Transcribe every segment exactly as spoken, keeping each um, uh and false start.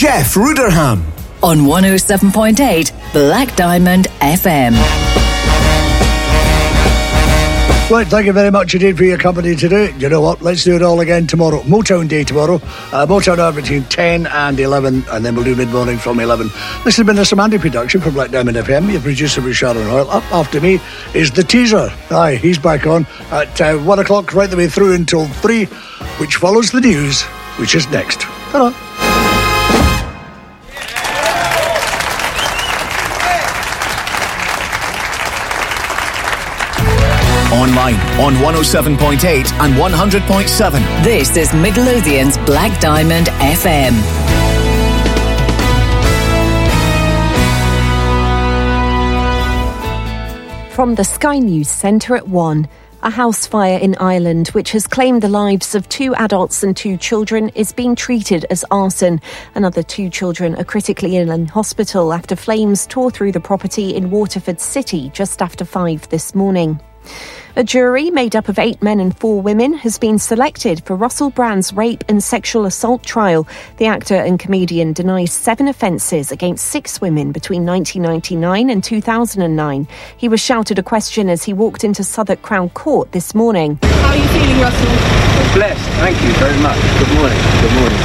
Jeff Ruderham. On one oh seven point eight Black Diamond F M. Right, thank you very much indeed for your company today. You know what, let's do it all again tomorrow. Motown Day tomorrow. Uh, Motown hour between ten and eleven, and then we'll do mid-morning from eleven. This has been a Samantha production for Black Diamond F M. Your producer was Sharon Hoyle. Up after me is The Teaser. Aye, he's back on at uh, one o'clock right the way through until three, which follows the news, which is next. Ta-ra. Online on one oh seven point eight and one hundred point seven. This is Midlothian's Black Diamond F M. From the Sky News Centre at one. A house fire in Ireland, which has claimed the lives of two adults and two children, is being treated as arson. Another two children are critically ill in hospital after flames tore through the property in Waterford City just after five this morning. A jury made up of eight men and four women has been selected for Russell Brand's rape and sexual assault trial. The actor and comedian denies seven offences against six women between nineteen ninety-nine and two thousand nine. He was shouted a question as he walked into Southwark Crown Court this morning. How are you feeling, Russell? Blessed, thank you very much. Good morning. Good morning.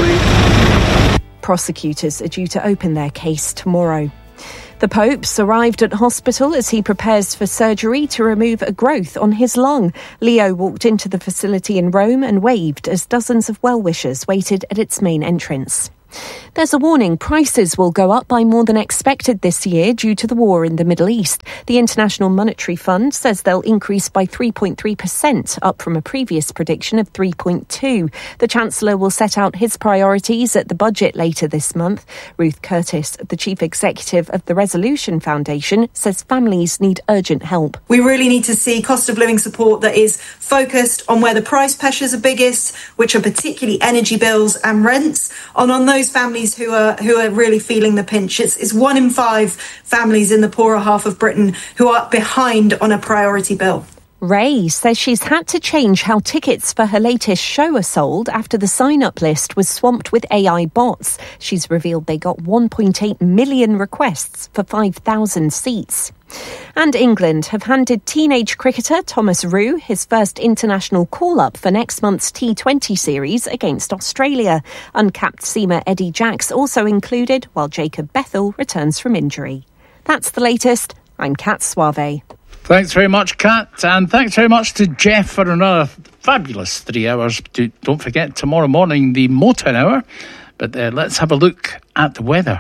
Good morning. Prosecutors are due to open their case tomorrow. The Pope's arrived at hospital as he prepares for surgery to remove a growth on his lung. Leo walked into the facility in Rome and waved as dozens of well-wishers waited at its main entrance. There's a warning prices will go up by more than expected this year due to the war in the Middle East. The International Monetary Fund says they'll increase by three point three percent, up from a previous prediction of three point two. The Chancellor will set out his priorities at the budget later this month. Ruth Curtis, the Chief Executive of the Resolution Foundation, says families need urgent help. We really need to see cost of living support that is focused on where the price pressures are biggest, which are particularly energy bills and rents, and on those families who are who are really feeling the pinch. It's, it's one in five families in the poorer half of Britain who are behind on a priority bill. Ray says she's had to change how tickets for her latest show are sold after the sign-up list was swamped with A I bots. She's revealed they got one point eight million requests for five thousand seats. And England have handed teenage cricketer Thomas Rue his first international call-up for next month's T twenty series against Australia. Uncapped seamer Eddie Jacks also included, while Jacob Bethel returns from injury. That's the latest. I'm Kat Suave. Thanks very much, Kat, and thanks very much to Jeff for another fabulous three hours. Don't forget, tomorrow morning, the Motown Hour. But uh, let's have a look at the weather.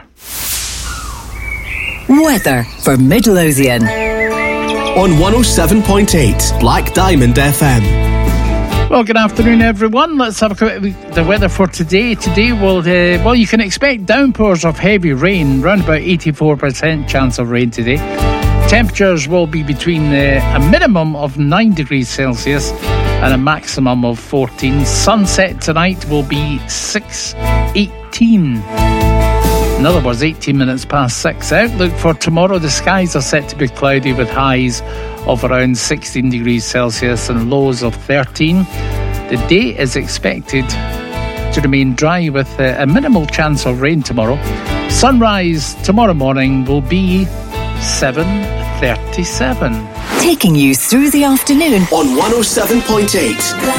Weather for Midlothian. On one oh seven point eight Black Diamond F M. Well, good afternoon, everyone. Let's have a quick look at the weather for today. Today, will uh, well, you can expect downpours of heavy rain, around about eighty-four percent chance of rain today. Temperatures will be between uh, a minimum of nine degrees Celsius and a maximum of fourteen. Sunset tonight will be six eighteen. In other words, eighteen minutes past six. Outlook for tomorrow, the skies are set to be cloudy with highs of around sixteen degrees Celsius and lows of thirteen. The day is expected to remain dry with uh, a minimal chance of rain tomorrow. Sunrise tomorrow morning will be seven thirty-seven. Taking you through the afternoon on one oh seven point eight